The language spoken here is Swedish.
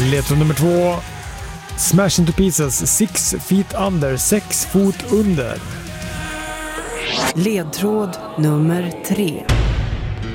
Ledtråd nummer 2. Smash into pieces, 6 feet under, 6 fot under. Ledtråd nummer 3.